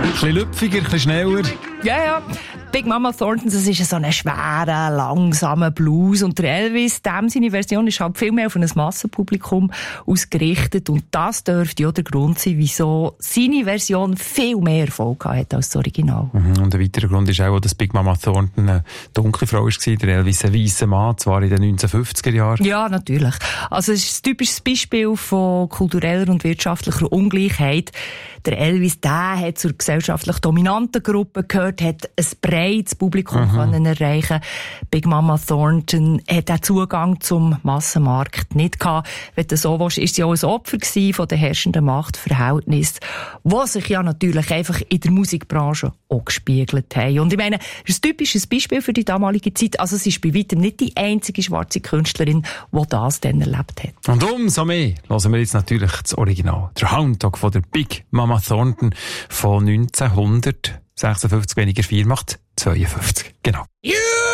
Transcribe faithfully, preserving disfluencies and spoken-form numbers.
bisschen lüpfiger, ein bisschen schneller. Ja, ja. Big Mama Thornton, das ist so ein schwerer, langsamer Blues. Und der Elvis, dem seine Version ist halt viel mehr auf ein Massenpublikum ausgerichtet. Und das dürfte ja der Grund sein, wieso seine Version viel mehr Erfolg hat als das Original. Mhm. Und ein weiterer Grund ist auch, dass Big Mama Thornton eine dunkle Frau war, der Elvis ein weisser Mann, zwar in den neunzehnhundertfünfziger Jahren. Ja, natürlich. Also es ist ein typisches Beispiel von kultureller und wirtschaftlicher Ungleichheit. Der Elvis, der hat zur gesellschaftlich dominanten Gruppe gehört, hat ein breites Publikum mhm. können erreichen. Big Mama Thornton hat auch Zugang zum Massenmarkt nicht gehabt. Wenn du so willst, ist sie auch ein Opfer gewesen von den herrschenden Machtverhältnissen, die sich ja natürlich einfach in der Musikbranche auch gespiegelt haben. Und ich meine, das ist ein typisches Beispiel für die damalige Zeit. Also sie ist bei weitem nicht die einzige schwarze Künstlerin, die das dann erlebt hat. Und umso mehr hören wir jetzt natürlich das Original. Der Hound Dog von der Big Mama Thornton von neunzehnhundertsechsundfünfzig, weniger vier macht zweiundfünfzig. Genau. Yeah!